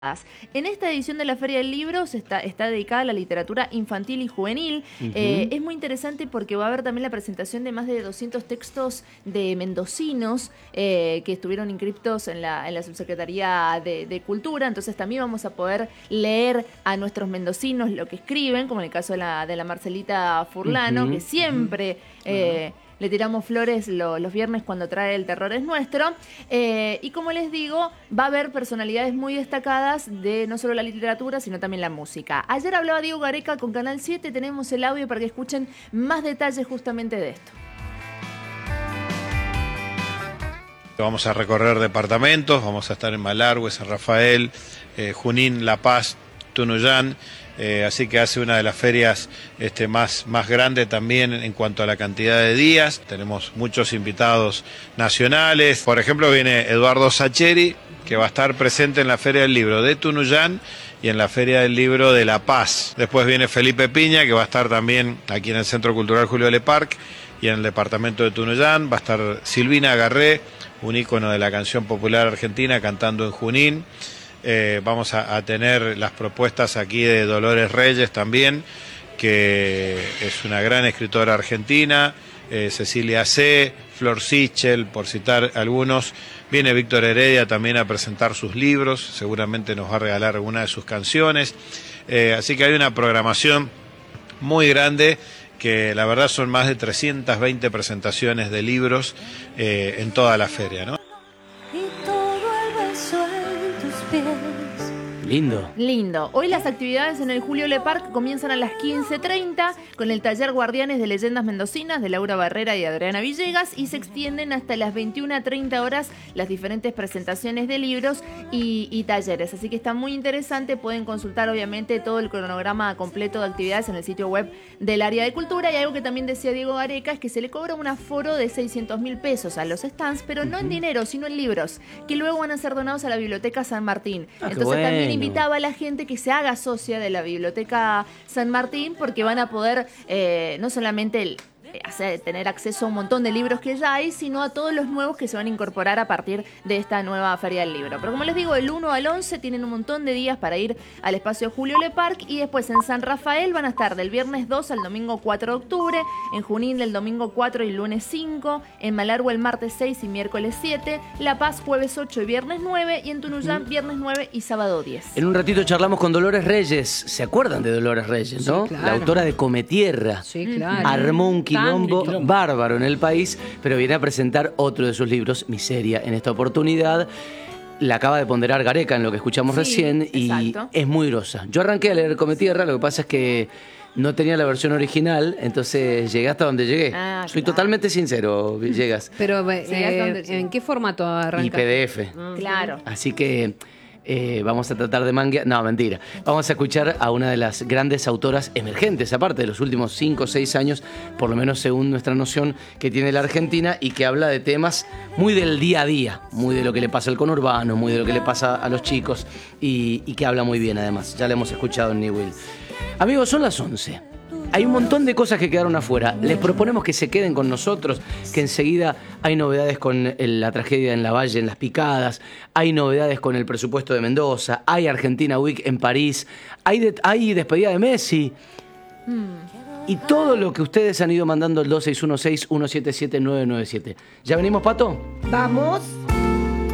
En esta edición de la Feria del Libro está dedicada a la literatura infantil y juvenil. Es muy interesante porque va a haber también la presentación de más de 200 textos de mendocinos que estuvieron inscriptos en la Subsecretaría de Cultura. Entonces también vamos a poder leer a nuestros mendocinos lo que escriben, como en el caso de la Marcelita Furlano, que siempre... le tiramos flores los viernes cuando trae El Terror es Nuestro. Y como les digo, va a haber personalidades muy destacadas de no solo la literatura, sino también la música. Ayer hablaba Diego Gareca con Canal 7, tenemos el audio para que escuchen más detalles justamente de esto. Vamos a recorrer departamentos, vamos a estar en Malargüe, San Rafael, Junín, La Paz, Tunuyán. Así que hace una de las ferias más grande también en cuanto a la cantidad de días. Tenemos muchos invitados nacionales. Por ejemplo, viene Eduardo Sacheri, que va a estar presente en la Feria del Libro de Tunuyán y en la Feria del Libro de La Paz. Después viene Felipe Piña, que va a estar también aquí en el Centro Cultural Julio L. Park y en el departamento de Tunuyán. Va a estar Silvina Garré, un ícono de la canción popular argentina, cantando en Junín. Vamos a tener las propuestas aquí de Dolores Reyes también, que es una gran escritora argentina, Cecilia C., Flor Sichel, por citar algunos. Viene Víctor Heredia también a presentar sus libros, seguramente nos va a regalar alguna de sus canciones. Así que hay una programación muy grande, que la verdad son más de 320 presentaciones de libros en toda la feria, ¿no? Lindo. Hoy las actividades en el Julio Le Parc comienzan a las 15:30 con el taller Guardianes de Leyendas Mendocinas de Laura Barrera y Adriana Villegas, y se extienden hasta las 21:30 horas las diferentes presentaciones de libros y talleres. Así que está muy interesante. Pueden consultar obviamente todo el cronograma completo de actividades en el sitio web del área de cultura. Y algo que también decía Diego Gareca es que se le cobra un aforo de 600.000 pesos a los stands, pero no en dinero, sino en libros, que luego van a ser donados a la Biblioteca San Martín. Entonces también invitaba a la gente que se haga socia de la Biblioteca San Martín, porque van a poder no solamente tener acceso a un montón de libros que ya hay, sino a todos los nuevos que se van a incorporar a partir de esta nueva Feria del Libro. Pero como les digo, del 1 al 11 tienen un montón de días para ir al espacio Julio Le Parc, y después en San Rafael van a estar del viernes 2 al domingo 4 de octubre, en Junín del domingo 4 y lunes 5, en Malargüe el martes 6 y miércoles 7, La Paz jueves 8 y viernes 9, y en Tunuyán viernes 9 y sábado 10. En un ratito charlamos con Dolores Reyes. ¿Se acuerdan de Dolores Reyes, no? Sí, claro. La autora de Cometierra. Sí, claro. Armó un quilombo bárbaro en el país, pero viene a presentar otro de sus libros, Miseria, en esta oportunidad. La acaba de ponderar Gareca en lo que escuchamos recién, y exacto. Es muy grosa. Yo arranqué a leer Cometierra, lo que pasa es que no tenía la versión original, entonces llegué hasta donde llegué. Soy totalmente sincero, Villegas. Pero, ¿en qué formato arranca? Y PDF. Claro. Así que vamos a tratar de manguear. No, mentira. Vamos a escuchar a una de las grandes autoras emergentes, aparte de los últimos 5 o 6 años, por lo menos según nuestra noción que tiene la Argentina, y que habla de temas muy del día a día, muy de lo que le pasa al conurbano, muy de lo que le pasa a los chicos, y que habla muy bien además. Ya la hemos escuchado en New Will. Amigos, son las 11. Hay un montón de cosas que quedaron afuera. Les proponemos que se queden con nosotros, que enseguida hay novedades con la tragedia en Lavalle, en Las Picadas, hay novedades con el presupuesto de Mendoza, hay Argentina Week en París, hay despedida de Messi. Y todo lo que ustedes han ido mandando al 2616-177-997. ¿Ya venimos, Pato? Vamos.